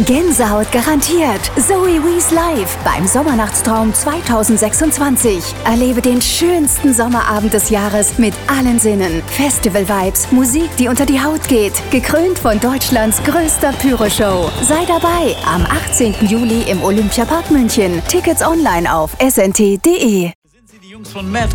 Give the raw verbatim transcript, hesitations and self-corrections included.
Gänsehaut garantiert. Zoe Wees live beim Sommernachtstraum zweitausendsechsundzwanzig. Erlebe den schönsten Sommerabend des Jahres mit allen Sinnen. Festival-Vibes, Musik, die unter die Haut geht. Gekrönt von Deutschlands größter Pyro-Show. Sei dabei am achtzehnten Juli im Olympiapark München. Tickets online auf s n t punkt d e. Sind Sie die Jungs von Math